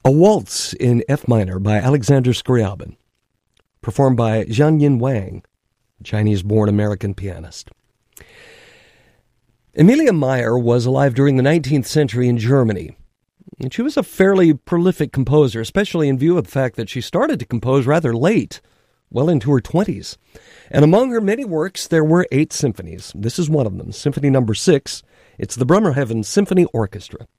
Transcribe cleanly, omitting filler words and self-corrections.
A Waltz in F minor by Alexander Scriabin, performed by Jianyin Wang, Chinese-born American pianist. Emilia Meyer was alive during the 19th century in Germany. And she was a fairly prolific composer, especially in view of the fact that she started to compose rather late, well into her 20s. And among her many works, there were 8 symphonies. This is one of them, Symphony No. 6. It's the Bremerhaven Symphony Orchestra.